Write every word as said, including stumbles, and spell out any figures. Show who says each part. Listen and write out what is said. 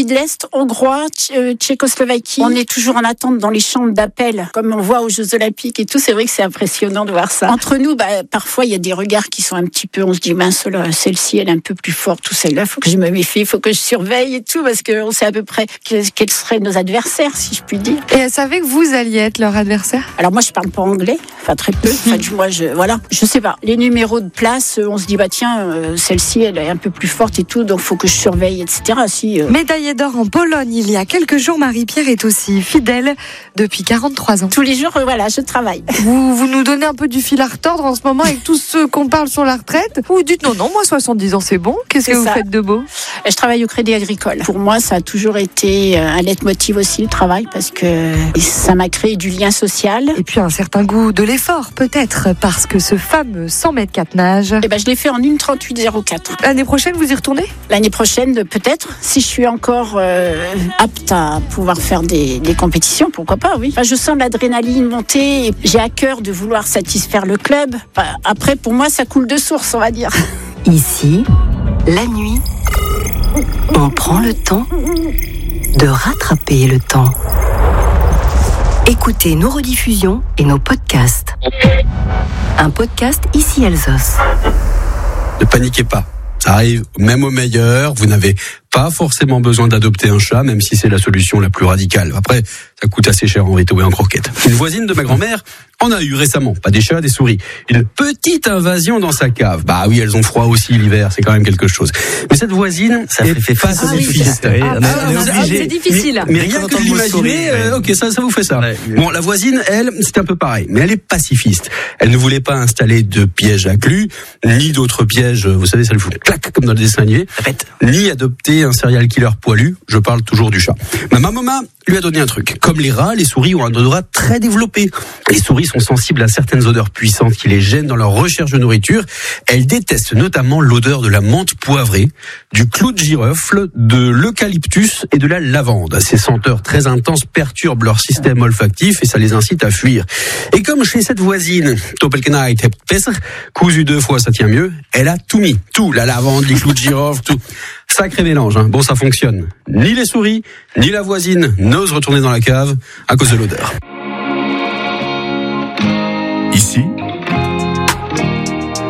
Speaker 1: pays de l'Est, hongrois, tch- Tchécoslovaquie. On est toujours en attente dans les chambres d'appel, comme on voit aux Jeux Olympiques et tout. C'est vrai que c'est impressionnant de voir ça. Entre nous, bah, parfois, il y a des regards qui sont un petit peu, on se dit, mince, là, celle-ci, elle est un peu plus forte, tout celle-là, faut que je me méfie, il faut que je surveille et tout, parce qu'on sait à peu près quels seraient nos adversaires, si je puis dire.
Speaker 2: Et elle savait que vous alliez être leur adversaire?
Speaker 1: Alors moi, je parle pas anglais, enfin très peu. Enfin, moi, je, voilà, je sais pas. Les numéros de place, on se dit, bah tiens, euh, celle-ci, elle est un peu plus forte et tout, donc faut que je surveille, et cetera. Si, euh...
Speaker 2: Médaillée d'or en Pologne il y a quelques jours, Marie-Pierre est aussi fidèle depuis quarante-trois ans.
Speaker 1: Tous les jours, euh, voilà, je travaille.
Speaker 2: Vous, vous nous donnez un peu du fil à retordre en ce moment avec tous ceux qu'on parle sur la retraite? Ou vous dites non, non, moi soixante-dix ans c'est bon. Qu'est-ce
Speaker 1: c'est
Speaker 2: que vous
Speaker 1: ça.
Speaker 2: faites de beau?
Speaker 1: Je travaille au Crédit Agricole. Pour moi, ça a toujours été un leitmotiv aussi, le travail, parce que ça m'a créé du lien social.
Speaker 2: Et puis un certain goût de l'effort, peut-être, parce que ce fameux cent mètres quatre nage...
Speaker 1: Eh ben, je l'ai fait en une trente-huit zéro quatre.
Speaker 2: L'année prochaine, vous y retournez?
Speaker 1: L'année prochaine, peut-être, si je suis encore euh, apte à pouvoir faire des, des compétitions, pourquoi pas, oui. Enfin, je sens l'adrénaline monter, et j'ai à cœur de vouloir satisfaire le club. Enfin, après, pour moi, ça coule de source, on va dire.
Speaker 3: Ici, la nuit, on prend le temps de rattraper le temps. Écoutez nos rediffusions et nos podcasts. Un podcast Ici Alsos.
Speaker 4: Ne paniquez pas, ça arrive même au meilleur. Vous n'avez pas forcément besoin d'adopter un chat, même si c'est la solution la plus radicale. Après, ça coûte assez cher en veto et en croquettes. Une voisine de ma grand-mère en a eu récemment, pas des chats, des souris. Une petite invasion dans sa cave. Bah oui, elles ont froid aussi l'hiver, c'est quand même quelque chose. Mais cette voisine,
Speaker 5: ça
Speaker 4: est
Speaker 5: fait
Speaker 4: pacifiste.
Speaker 5: Ah, oui.
Speaker 2: Ah, ah, ah, c'est difficile.
Speaker 4: Mais, mais rien que de l'imaginer, euh, ok, ça, ça vous fait ça. Ouais, ouais. Bon, la voisine, elle, c'est un peu pareil, mais elle est pacifiste. Elle ne voulait pas installer de pièges à glu, ni d'autres pièges, vous savez, ça le fout clac, comme dans le dessin animé, ni adopter un serial killer poilu. Je parle toujours du chat. Mais ma maman lui a donné un truc. Comme les rats, les souris ont un odorat très développé. Les souris sont sensibles à certaines odeurs puissantes qui les gênent dans leur recherche de nourriture. Elles détestent notamment l'odeur de la menthe poivrée, du clou de girofle, de l'eucalyptus et de la lavande. Ces senteurs très intenses perturbent leur système olfactif et ça les incite à fuir. Et comme chez cette voisine, cousu deux fois ça tient mieux, elle a tout mis. Tout, la lavande, les clous de girofle, tout. Sacré mélange, hein. Bon, ça fonctionne. Ni les souris, ni la voisine n'osent retourner dans la cave à cause de l'odeur.
Speaker 6: Ici,